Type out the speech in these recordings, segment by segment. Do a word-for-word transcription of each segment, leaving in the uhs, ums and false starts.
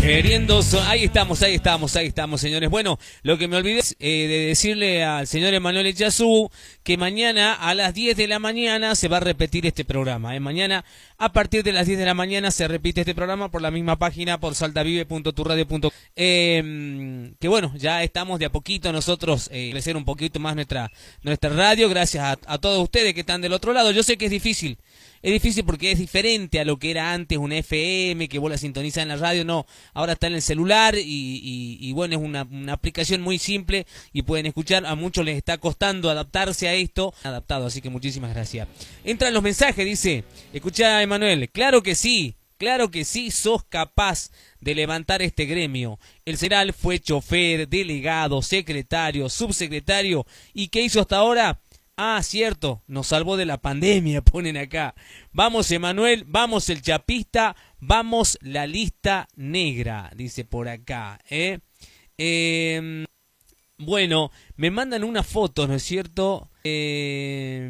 Queriendo, so ahí estamos, ahí estamos, ahí estamos, señores. Bueno, lo que me olvidé es eh, de decirle al señor Emanuel Echazú que mañana a las diez de la mañana se va a repetir este programa. ¿eh? Mañana a partir de las diez de la mañana se repite este programa por la misma página, por saltavive punto tu radio punto com. Eh, que bueno, ya estamos de a poquito nosotros eh, crecer un poquito más nuestra, nuestra radio, gracias a, a todos ustedes que están del otro lado. Yo sé que es difícil. Es difícil porque es diferente a lo que era antes, un F M, que vos la sintonizás en la radio, no, ahora está en el celular y, y, y bueno, es una, una aplicación muy simple y pueden escuchar, a muchos les está costando adaptarse a esto, adaptado, así que muchísimas gracias. Entran los mensajes, dice, escucha Emanuel, claro que sí, claro que sí, sos capaz de levantar este gremio. El Ceral fue chofer, delegado, secretario, subsecretario, ¿y qué hizo hasta ahora? Ah, cierto, nos salvó de la pandemia, ponen acá. Vamos, Emanuel, vamos el chapista, vamos la lista negra, dice por acá. ¿eh? Eh, bueno, me mandan una foto, ¿no es cierto? Eh,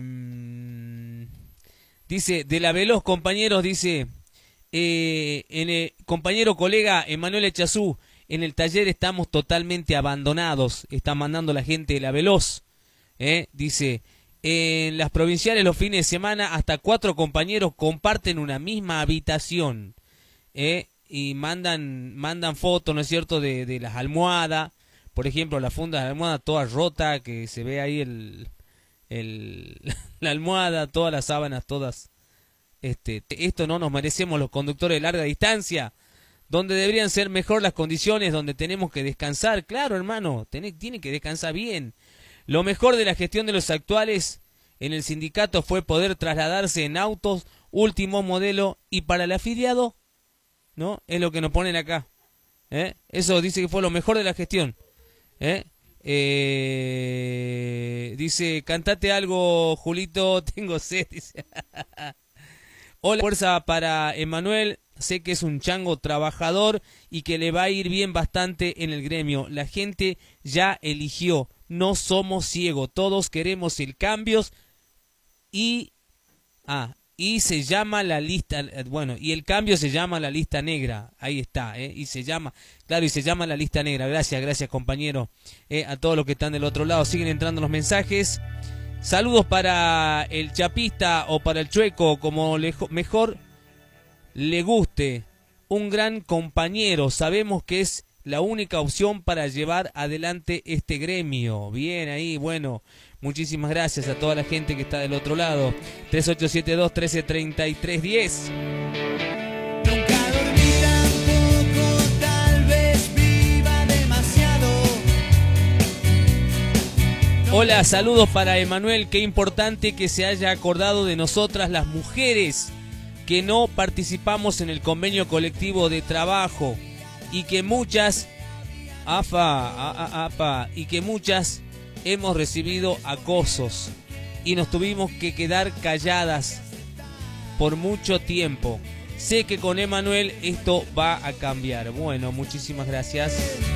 dice, de la Veloz, compañeros, dice, eh, en el, compañero colega Emanuel Echazú, en el taller estamos totalmente abandonados, está mandando la gente de la Veloz. ¿Eh? Dice, en las provinciales los fines de semana hasta cuatro compañeros comparten una misma habitación. ¿Eh? Y mandan mandan fotos, ¿no es cierto?, de, de las almohadas. Por ejemplo, la funda de la almohada toda rota, que se ve ahí el, el la almohada, todas las sábanas, todas. Este, esto no nos merecemos los conductores de larga distancia, donde deberían ser mejor las condiciones, donde tenemos que descansar. Claro, hermano, tiene, tiene que descansar bien. Lo mejor de la gestión de los actuales en el sindicato fue poder trasladarse en autos último modelo y para el afiliado, ¿no? Es lo que nos ponen acá. ¿eh? Eso dice que fue lo mejor de la gestión. ¿eh? Eh, dice, cantate algo, Julito, tengo sed. Dice. Hola, fuerza para Emanuel. Sé que es un chango trabajador y que le va a ir bien bastante en el gremio. La gente ya eligió. No somos ciegos, todos queremos el cambio y ah, y se llama la lista, bueno, y el cambio se llama la lista negra, ahí está, ¿eh? y se llama, claro, y se llama la lista negra. Gracias, gracias compañero, ¿eh? a todos los que están del otro lado, siguen entrando los mensajes. Saludos para el chapista o para el chueco, como le, mejor le guste, un gran compañero, sabemos que es la única opción para llevar adelante este gremio. Bien ahí, bueno, muchísimas gracias a toda la gente que está del otro lado. tres ocho siete dos, uno tres tres tres, uno cero. Nunca dormí tampoco, tal vez viva demasiado. Hola, saludos para Emanuel. Qué importante que se haya acordado de nosotras las mujeres que no participamos en el convenio colectivo de trabajo. Y que muchas, afa, a, a, apa, y que muchas hemos recibido acosos y nos tuvimos que quedar calladas por mucho tiempo. Sé que con Emanuel esto va a cambiar. Bueno, muchísimas gracias.